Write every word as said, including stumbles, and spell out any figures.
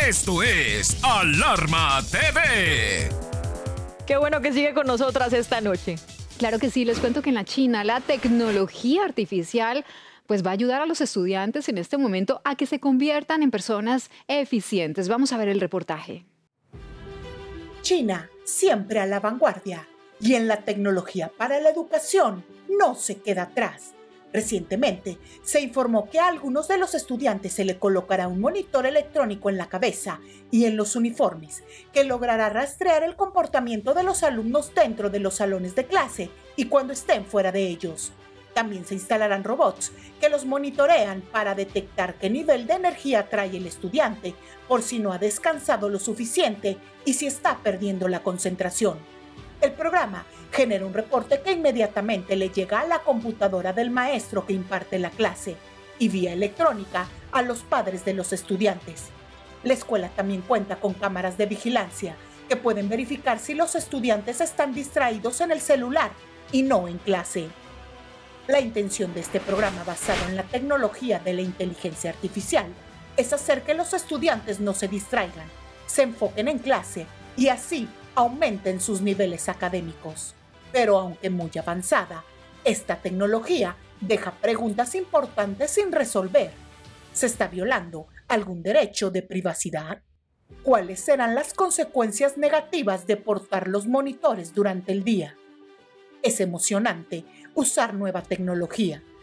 Esto es Alarma T V. Qué bueno que sigue con nosotras esta noche. Claro que sí, les cuento que en la China la tecnología artificial pues va a ayudar a los estudiantes en este momento a que se conviertan en personas eficientes. Vamos a ver el reportaje. China, siempre a la vanguardia, y en la tecnología para la educación no se queda atrás. Recientemente se informó que a algunos de los estudiantes se le colocará un monitor electrónico en la cabeza y en los uniformes que logrará rastrear el comportamiento de los alumnos dentro de los salones de clase y cuando estén fuera de ellos. También se instalarán robots que los monitorean para detectar qué nivel de energía trae el estudiante, por si no ha descansado lo suficiente y si está perdiendo la concentración. El programa genera un reporte que inmediatamente le llega a la computadora del maestro que imparte la clase y vía electrónica a los padres de los estudiantes. La escuela también cuenta con cámaras de vigilancia que pueden verificar si los estudiantes están distraídos en el celular y no en clase. La intención de este programa basado en la tecnología de la inteligencia artificial es hacer que los estudiantes no se distraigan, se enfoquen en clase y así aumenten sus niveles académicos. Pero aunque muy avanzada, esta tecnología deja preguntas importantes sin resolver. ¿Se está violando algún derecho de privacidad? ¿Cuáles serán las consecuencias negativas de portar los monitores durante el día? Es emocionante usar nueva tecnología,